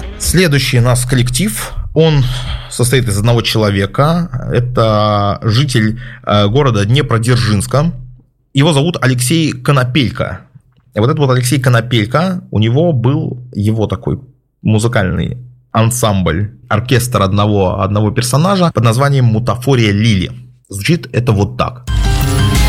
Следующий у нас коллектив. Он состоит из одного человека. Это житель города Днепродзержинска. Его зовут Алексей Конопелько. И вот этот вот Алексей Конопелько, у него был его такой музыкальный ансамбль, оркестр одного персонажа под названием «Мутафория Лили». Звучит это вот так.